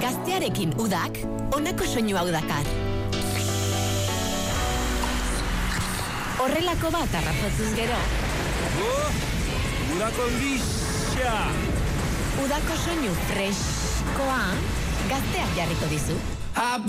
Gaztearekin udak, honako soinu hau dakar. Horrelako bat arrazotzuz gero. Udako lixia! Udako soinu freskoa, gazteak jarriko dizu.